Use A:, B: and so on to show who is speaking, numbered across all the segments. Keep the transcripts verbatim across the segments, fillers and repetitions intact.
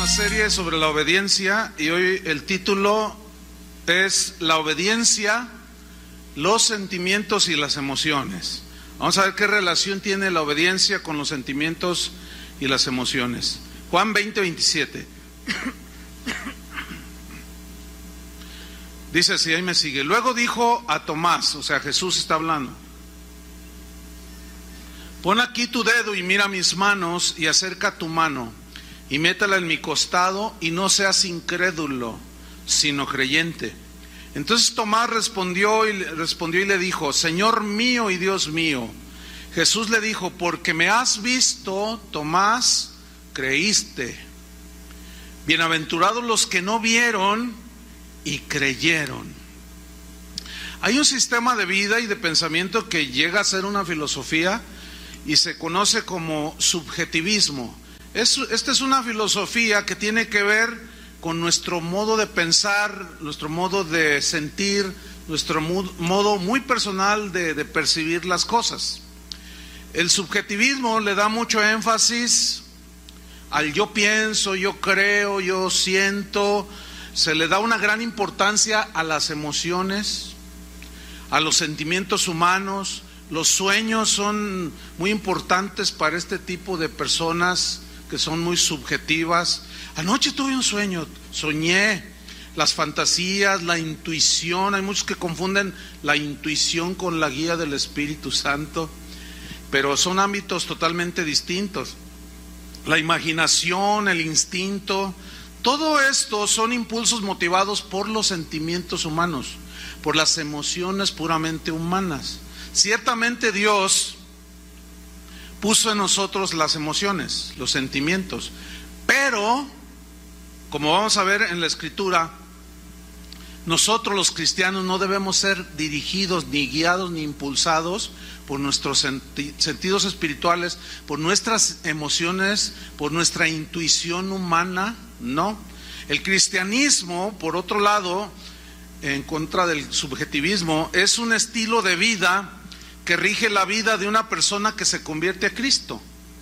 A: una serie sobre la obediencia y hoy el título es La obediencia, los sentimientos y las emociones. Vamos a ver qué relación tiene la obediencia con los sentimientos y las emociones. Juan veinte, veintisiete. Dice así, ahí me sigue. Luego dijo a Tomás, o sea, Jesús está hablando: pon aquí tu dedo y mira mis manos, y acerca tu mano y métela en mi costado, y no seas incrédulo, sino creyente. Entonces Tomás respondió y, respondió y le dijo: Señor mío y Dios mío. Jesús le dijo: porque me has visto, Tomás, creíste. Bienaventurados los que no vieron y creyeron. Hay un sistema de vida y de pensamiento que llega a ser una filosofía y se conoce como subjetivismo. Es, esta es una filosofía que tiene que ver con nuestro modo de pensar, nuestro modo de sentir, nuestro modo muy personal de, de percibir las cosas. El subjetivismo le da mucho énfasis al yo pienso, yo creo, yo siento. Se le da una gran importancia a las emociones, a los sentimientos humanos. Los sueños son muy importantes para este tipo de personas que son muy subjetivas. Anoche tuve un sueño, soñé. Las fantasías, la intuición, hay muchos que confunden la intuición con la guía del Espíritu Santo, pero son ámbitos totalmente distintos. La imaginación, el instinto, todo esto son impulsos motivados por los sentimientos humanos, por las emociones puramente humanas. Ciertamente Dios puso en nosotros las emociones, los sentimientos, pero, como vamos a ver en la Escritura, nosotros los cristianos no debemos ser dirigidos, ni guiados, ni impulsados por nuestros senti- sentidos espirituales, por nuestras emociones, por nuestra intuición humana, no. El cristianismo, por otro lado, en contra del subjetivismo, es un estilo de vida que rige la vida de una persona que se convierte a Cristo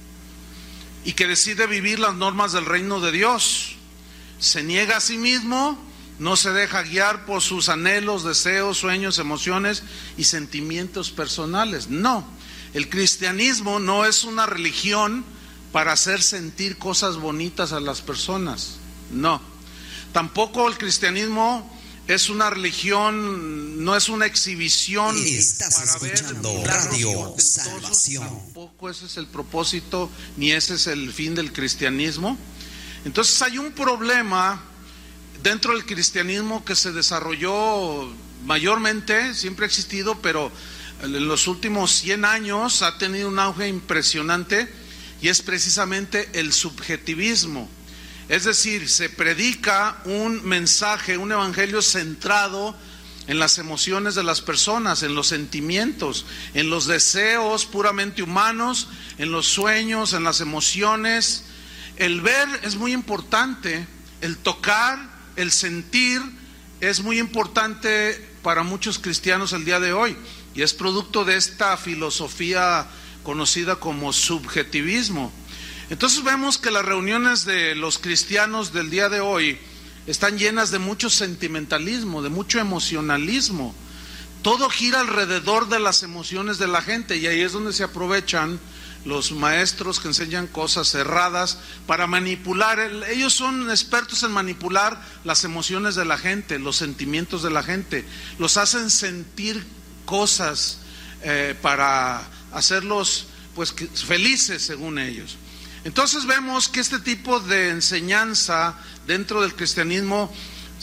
A: y que decide vivir las normas del reino de Dios. Se niega a sí mismo, no se deja guiar por sus anhelos, deseos, sueños, emociones y sentimientos personales. No, el cristianismo no es una religión para hacer sentir cosas bonitas a las personas. No, tampoco el cristianismo es una religión, no es una exhibición.
B: Estás
A: para
B: escuchando
A: ver
B: Radio Salvación.
A: Tampoco ese es el propósito, ni ese es el fin del cristianismo. Entonces hay un problema dentro del cristianismo que se desarrolló mayormente, siempre ha existido, pero en los últimos cien años ha tenido un auge impresionante, y es precisamente el subjetivismo. Es decir, se predica un mensaje, un evangelio centrado en las emociones de las personas, en los sentimientos, en los deseos puramente humanos, en los sueños, en las emociones. El ver es muy importante, el tocar, el sentir es muy importante para muchos cristianos el día de hoy, y es producto de esta filosofía conocida como subjetivismo. Entonces vemos que las reuniones de los cristianos del día de hoy están llenas de mucho sentimentalismo, de mucho emocionalismo. Todo gira alrededor de las emociones de la gente, y ahí es donde se aprovechan los maestros que enseñan cosas erradas para manipular. Ellos son expertos en manipular las emociones de la gente, los sentimientos de la gente. Los hacen sentir cosas eh, para hacerlos pues felices según ellos. Entonces vemos que este tipo de enseñanza dentro del cristianismo,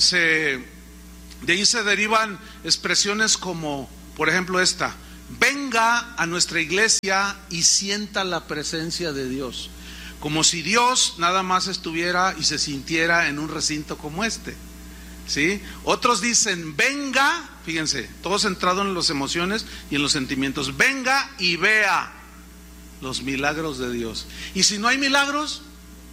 A: se, de ahí se derivan expresiones como, por ejemplo, esta: venga a nuestra iglesia y sienta la presencia de Dios. Como si Dios nada más estuviera y se sintiera en un recinto como este, ¿sí? Otros dicen: venga, fíjense, todo centrado en las emociones y en los sentimientos. Venga y vea los milagros de Dios. Y si no hay milagros,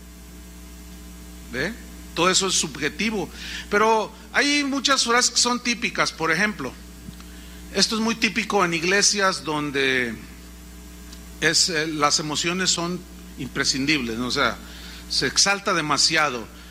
A: ¿ve? Todo eso es subjetivo. Pero hay muchas frases que son típicas. Por ejemplo, esto es muy típico en iglesias donde es, eh, las emociones son imprescindibles, ¿no? O sea, se exalta demasiado.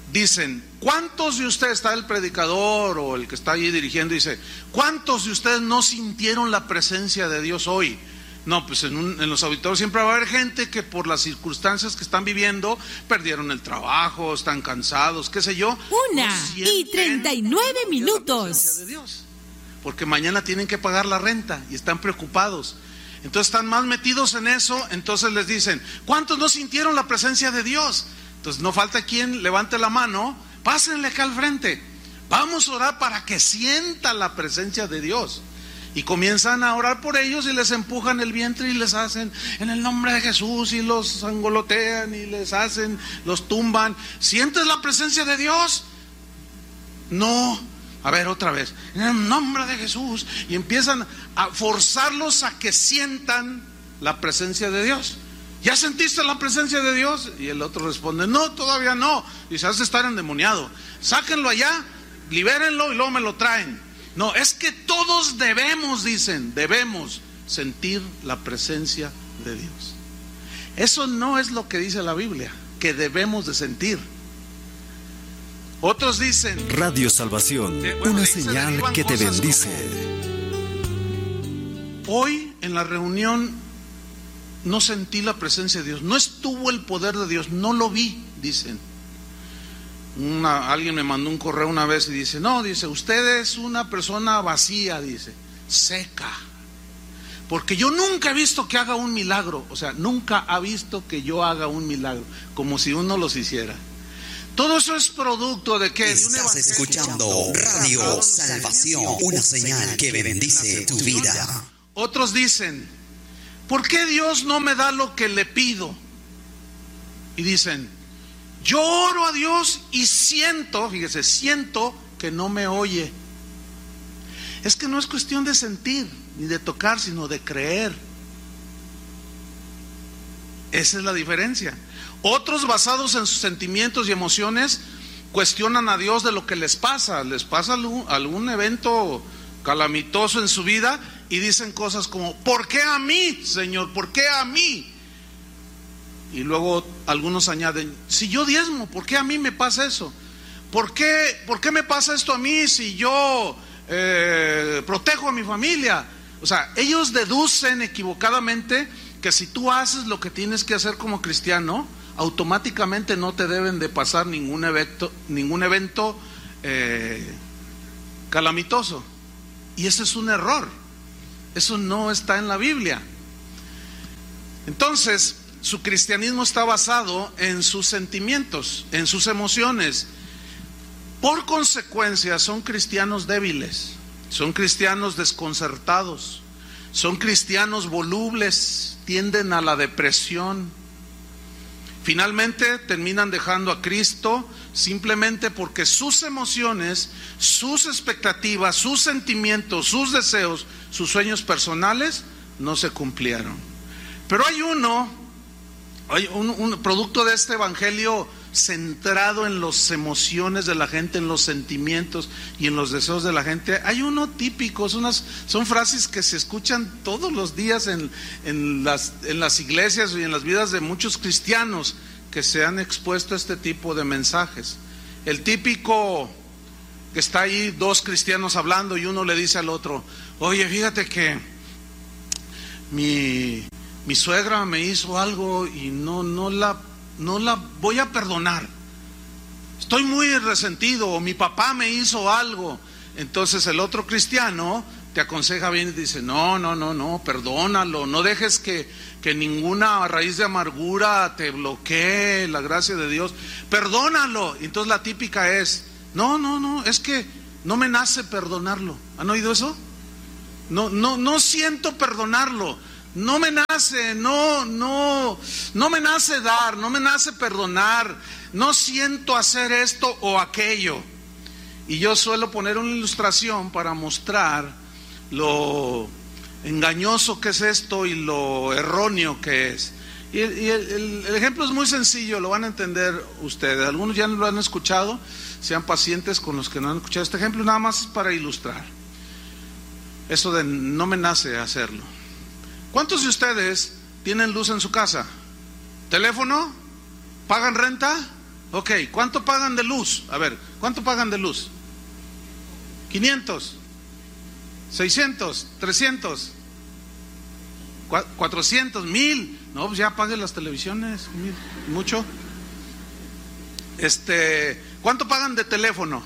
A: dicen, ¿cuántos de ustedes, está el predicador o el que está allí dirigiendo, dice, ¿cuántos de ustedes no sintieron la presencia de Dios hoy? No, pues en, un, en los auditorios siempre va a haber gente que por las circunstancias que están viviendo, perdieron el trabajo, están cansados, qué sé yo.
C: Una no y treinta y nueve minutos.
A: De Dios, porque mañana tienen que pagar la renta y están preocupados. Entonces están más metidos en eso, entonces les dicen, ¿cuántos no sintieron la presencia de Dios? Entonces no falta quien levante la mano, pásenle acá al frente, vamos a orar para que sienta la presencia de Dios. Y comienzan a orar por ellos y les empujan el vientre y les hacen en el nombre de Jesús y los angolotean y les hacen, los tumban. ¿Sientes la presencia de Dios? No. A ver, otra vez, en el nombre de Jesús. Y empiezan a forzarlos a que sientan la presencia de Dios. ¿Ya sentiste la presencia de Dios? Y el otro responde, no, todavía no. Dice, has de estar endemoniado. Sáquenlo allá, libérenlo y luego me lo traen. No, es que todos debemos, dicen, debemos sentir la presencia de Dios. Eso no es lo que dice la Biblia, que debemos de sentir. Otros dicen,
D: Radio Salvación, que, bueno, una señal que te bendice.
A: Como, hoy en la reunión no sentí la presencia de Dios, no estuvo el poder de Dios, no lo vi, dicen. Una, alguien me mandó un correo una vez y dice, no, dice, usted es una persona vacía, dice, seca, porque yo nunca he visto que haga un milagro, o sea, nunca ha visto que yo haga un milagro, como si uno los hiciera. Todo eso es producto de que
B: estás de un escuchando Radio Salvación, una señal que bendice tu vida.
A: Otros dicen, ¿por qué Dios no me da lo que le pido? Y dicen, yo oro a Dios y siento, fíjese, siento que no me oye. Es que no es cuestión de sentir ni de tocar, sino de creer. Esa es la diferencia. Otros, basados en sus sentimientos y emociones, cuestionan a Dios de lo que les pasa. Les pasa algún, algún evento calamitoso en su vida y dicen cosas como, ¿por qué a mí, Señor? ¿Por qué a mí? Y luego algunos añaden, si yo diezmo, ¿por qué a mí me pasa eso? ¿Por qué, por qué me pasa esto a mí si yo eh, protejo a mi familia? O sea, ellos deducen equivocadamente que si tú haces lo que tienes que hacer como cristiano, automáticamente no te deben de pasar ningún evento, ningún evento eh, calamitoso. Y ese es un error. Eso no está en la Biblia. Entonces, su cristianismo está basado en sus sentimientos, en sus emociones. Por consecuencia, son cristianos débiles, son cristianos desconcertados, son cristianos volubles, tienden a la depresión. Finalmente terminan dejando a Cristo simplemente porque sus emociones, sus expectativas, sus sentimientos, sus deseos, sus sueños personales no se cumplieron. Pero hay uno Hay un, un producto de este evangelio centrado en las emociones de la gente, en los sentimientos y en los deseos de la gente. Hay uno típico, son, unas, son frases que se escuchan todos los días en, en, las, en las iglesias y en las vidas de muchos cristianos que se han expuesto a este tipo de mensajes. El típico que está ahí, dos cristianos hablando y uno le dice al otro, oye, fíjate que mi... mi suegra me hizo algo y no, no, la, no la voy a perdonar. Estoy muy resentido. O mi papá me hizo algo. Entonces el otro cristiano te aconseja bien y dice, no, no, no, no, perdónalo. No dejes que, que ninguna raíz de amargura te bloquee la gracia de Dios. Perdónalo. Entonces la típica es, no, no, no, es que no me nace perdonarlo. ¿Han oído eso? No, no, no siento perdonarlo. No me nace, no, no, no me nace dar, no me nace perdonar, no siento hacer esto o aquello. Y yo suelo poner una ilustración para mostrar lo engañoso que es esto y lo erróneo que es. Y, y el, el, el ejemplo es muy sencillo, lo van a entender ustedes. Algunos ya lo han escuchado, sean pacientes con los que no han escuchado este ejemplo, nada más es para ilustrar. Eso de no me nace hacerlo. ¿Cuántos de ustedes tienen luz en su casa? ¿Teléfono? ¿Pagan renta? Ok, ¿cuánto pagan de luz? A ver, ¿cuánto pagan de luz? quinientos, seiscientos, trescientos, cuatrocientos, mil. No, pues ya pague las televisiones, mil, mucho. Este, ¿cuánto pagan de teléfono?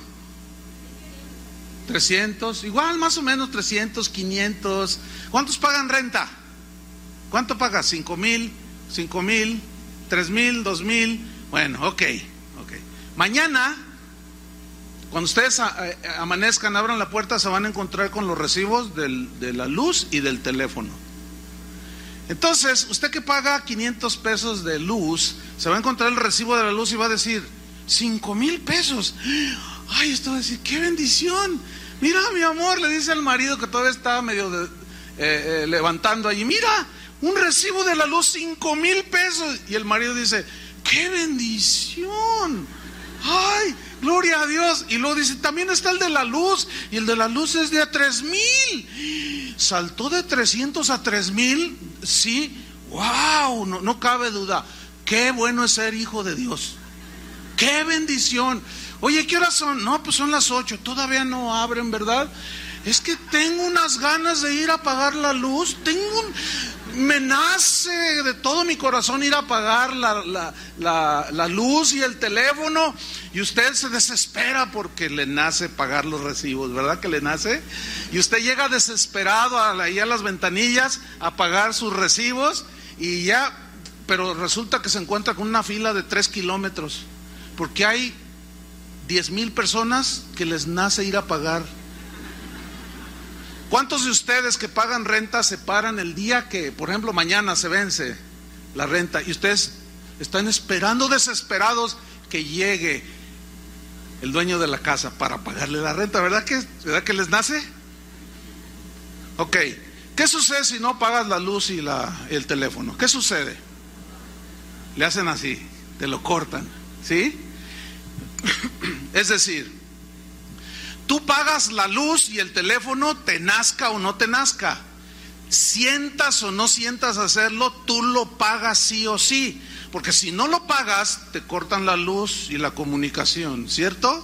A: trescientos, igual más o menos trescientos, quinientos. ¿Cuántos pagan renta? ¿Cuánto pagas? cinco mil, cinco mil, tres mil, dos mil. Bueno, ok, ok. Mañana, cuando ustedes amanezcan, abran la puerta, se van a encontrar con los recibos del, de la luz y del teléfono. Entonces, usted que paga quinientos pesos de luz, se va a encontrar el recibo de la luz y va a decir, cinco mil pesos. Ay, esto va a decir, qué bendición. Mira, mi amor, le dice al marido que todavía está medio de, eh, eh, levantando allí, mira, un recibo de la luz, cinco mil pesos. Y el marido dice, qué bendición. Ay, gloria a Dios. Y luego dice, también está el de la luz, y el de la luz es de a tres mil. Saltó de trescientos a tres mil. Sí, wow, no, no cabe duda. Qué bueno es ser hijo de Dios. Qué bendición. Oye, ¿qué horas son? No, pues son las ocho, todavía no abren, ¿verdad? Es que tengo unas ganas de ir a apagar la luz. Tengo un... me nace de todo mi corazón ir a apagar la, la, la, la luz y el teléfono. Y usted se desespera porque le nace pagar los recibos, ¿verdad que le nace? Y usted llega desesperado ahí a las ventanillas a pagar sus recibos y ya, pero resulta que se encuentra con una fila de tres kilómetros, porque hay diez mil personas que les nace ir a pagar. ¿Cuántos de ustedes que pagan renta se paran el día que, por ejemplo, mañana se vence la renta y ustedes están esperando desesperados que llegue el dueño de la casa para pagarle la renta? ¿Verdad que, verdad que les nace? Ok, ¿qué sucede si no pagas la luz y la, el teléfono? ¿Qué sucede? Le hacen así, te lo cortan, ¿sí? Es decir, tú pagas la luz y el teléfono, te nazca o no te nazca, sientas o no sientas hacerlo, tú lo pagas sí o sí, porque si no lo pagas, te cortan la luz y la comunicación, ¿cierto?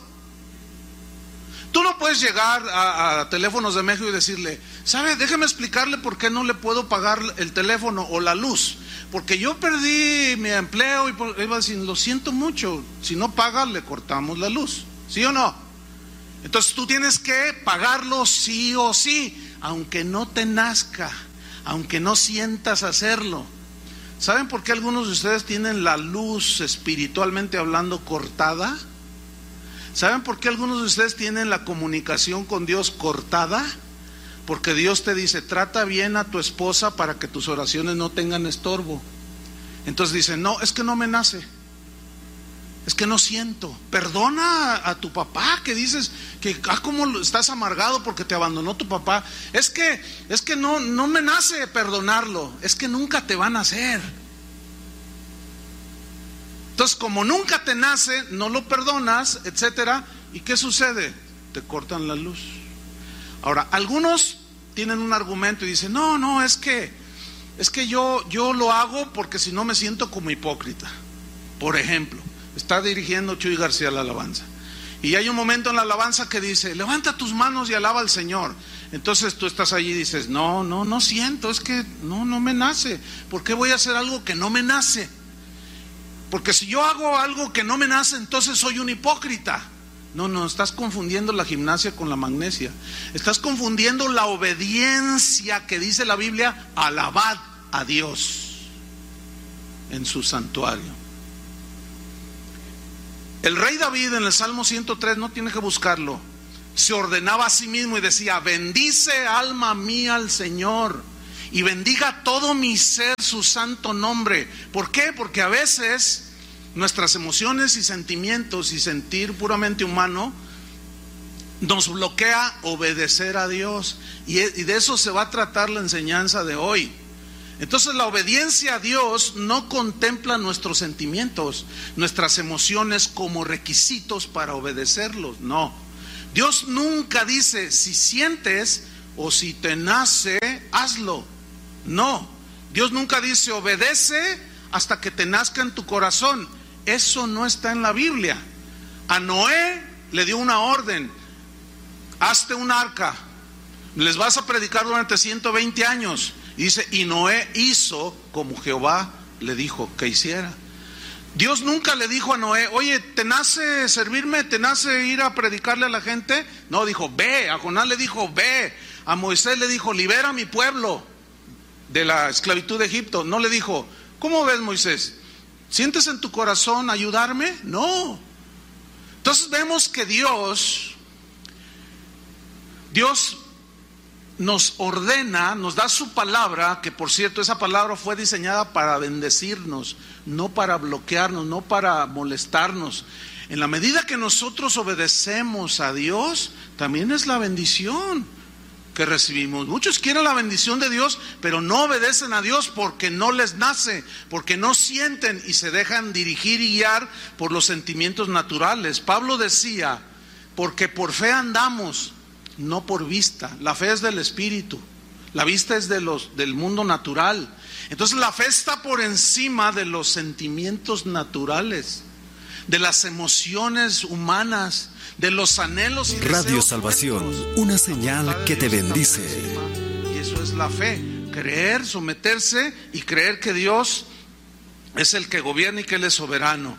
A: Tú no puedes llegar a, a Teléfonos de México y decirle, ¿sabe? Déjeme explicarle por qué no le puedo pagar el teléfono o la luz. Porque yo perdí mi empleo y por, iba a decir, lo siento mucho, si no paga le cortamos la luz, ¿sí o no? Entonces tú tienes que pagarlo sí o sí, aunque no te nazca, aunque no sientas hacerlo. ¿Saben por qué algunos de ustedes tienen la luz espiritualmente hablando cortada? ¿Saben por qué algunos de ustedes tienen la comunicación con Dios cortada? Porque Dios te dice, trata bien a tu esposa para que tus oraciones no tengan estorbo. Entonces dice, no, es que no me nace, es que no siento. Perdona a tu papá, que dices que ah, cómo estás amargado porque te abandonó tu papá. Es que, es que no, no me nace perdonarlo, es que nunca te va a nacer. Entonces, como nunca te nace, no lo perdonas, etcétera. ¿Y qué sucede? Te cortan la luz. Ahora, algunos tienen un argumento y dicen, no, no, es que es que yo, yo lo hago porque si no me siento como hipócrita. Por ejemplo, está dirigiendo Chuy García la alabanza y hay un momento en la alabanza que dice, levanta tus manos y alaba al Señor. Entonces tú estás allí y dices, no, no, no siento, es que no, no me nace. ¿Por qué voy a hacer algo que no me nace? Porque si yo hago algo que no me nace, entonces soy un hipócrita. No, no, estás confundiendo la gimnasia con la magnesia. Estás confundiendo la obediencia que dice la Biblia, alabad a Dios en su santuario. El rey David en el Salmo ciento tres, no tiene que buscarlo, se ordenaba a sí mismo y decía, bendice alma mía al Señor y bendiga todo mi ser su santo nombre. ¿Por qué? Porque a veces nuestras emociones y sentimientos y sentir puramente humano nos bloquea obedecer a Dios, y de eso se va a tratar la enseñanza de hoy. Entonces la obediencia a Dios no contempla nuestros sentimientos, nuestras emociones como requisitos para obedecerlos, no. Dios nunca dice, si sientes o si te nace, hazlo. No, Dios nunca dice, obedece hasta que te nazca en tu corazón. Eso no está en la Biblia. A Noé le dio una orden: hazte un arca, les vas a predicar durante ciento veinte años. Y dice, y Noé hizo como Jehová le dijo que hiciera. Dios nunca le dijo a Noé, oye, ¿te nace servirme? ¿Te nace ir a predicarle a la gente? No, dijo, ve. A Jonás le dijo, ve. A Moisés le dijo, libera a mi pueblo de la esclavitud de Egipto. No le dijo, ¿cómo ves, Moisés? ¿Sientes en tu corazón ayudarme? No. Entonces vemos que Dios, Dios nos ordena, nos da su palabra, que por cierto esa palabra fue diseñada para bendecirnos, no para bloquearnos, no para molestarnos. En la medida que nosotros obedecemos a Dios, también es la bendición que recibimos. Muchos quieren la bendición de Dios, pero no obedecen a Dios porque no les nace, porque no sienten y se dejan dirigir y guiar por los sentimientos naturales. Pablo decía, porque por fe andamos, no por vista. La fe es del espíritu, la vista es de los, del mundo natural. Entonces la fe está por encima de los sentimientos naturales, de las emociones humanas, de los anhelos y
D: Radio Salvación,
A: humanos.
D: una señal que te bendice.
A: Y eso es la fe, creer, someterse y creer que Dios es el que gobierna y que Él es soberano.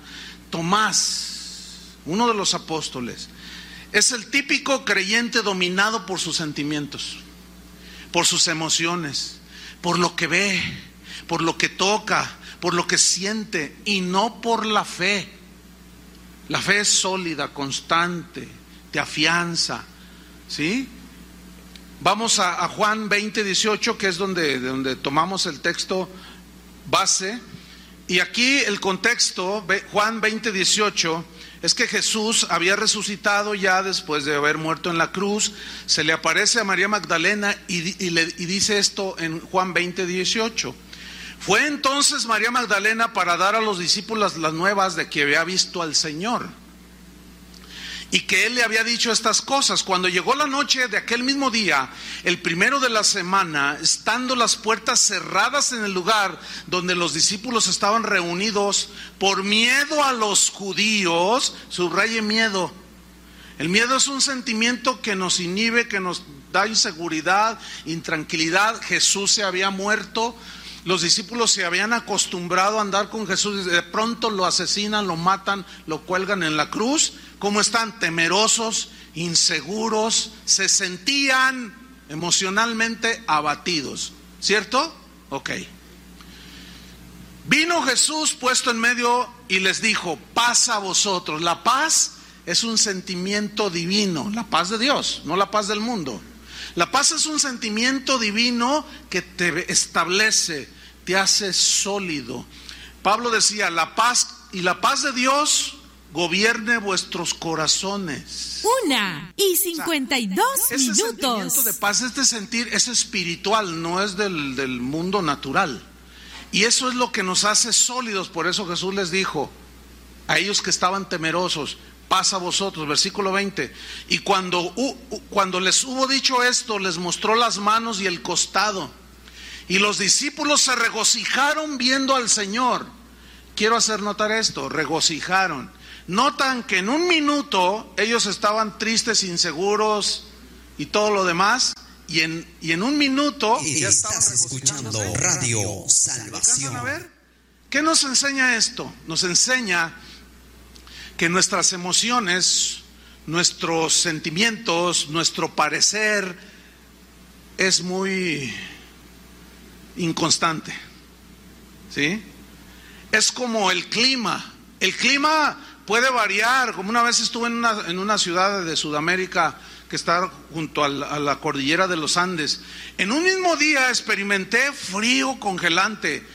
A: Tomás, uno de los apóstoles, es el típico creyente dominado por sus sentimientos, por sus emociones, por lo que ve, por lo que toca, por lo que siente, y no por la fe. La fe es sólida, constante, te afianza, ¿sí? Vamos a, a Juan veinte, dieciocho, que es donde, donde tomamos el texto base. Y aquí el contexto, Juan veinte, dieciocho, es que Jesús había resucitado ya después de haber muerto en la cruz. Se le aparece a María Magdalena y, y, le, y dice esto en Juan veinte, dieciocho. Fue entonces María Magdalena para dar a los discípulos las nuevas de que había visto al Señor y que Él le había dicho estas cosas. Cuando llegó la noche de aquel mismo día, el primero de la semana, estando las puertas cerradas en el lugar donde los discípulos estaban reunidos, por miedo a los judíos, subraye miedo. El miedo es un sentimiento que nos inhibe, que nos da inseguridad, intranquilidad. Jesús se había muerto. Los discípulos se habían acostumbrado a andar con Jesús y de pronto lo asesinan, lo matan, lo cuelgan en la cruz. ¿Cómo están? Temerosos, inseguros, se sentían emocionalmente abatidos, ¿cierto? Ok. Vino Jesús puesto en medio y les dijo, paz a vosotros. La paz es un sentimiento divino, la paz de Dios, no la paz del mundo. La paz es un sentimiento divino que te establece, te hace sólido. Pablo decía, la paz y la paz de Dios gobierne vuestros corazones.
C: Una y cincuenta y dos
A: o sea, ese
C: minutos.
A: Sentimiento de paz, este sentir es espiritual, no es del, del mundo natural. Y eso es lo que nos hace sólidos. Por eso Jesús les dijo a ellos que estaban temerosos, paz a vosotros, versículo veinte. Y cuando, uh, uh, cuando les hubo dicho esto, les mostró las manos y el costado. Y los discípulos se regocijaron viendo al Señor. Quiero hacer notar esto, regocijaron. Notan que en un minuto ellos estaban tristes, inseguros y todo lo demás. Y en, y en un minuto ya
B: estás escuchando Radio Salvación.
A: A ver, ¿qué nos enseña esto? Nos enseña que nuestras emociones, nuestros sentimientos, nuestro parecer es muy inconstante, ¿sí? Es como el clima. El clima puede variar. Como una vez estuve en una, en una ciudad de Sudamérica que está junto a la, a la cordillera de los Andes. En un mismo día experimenté frío congelante,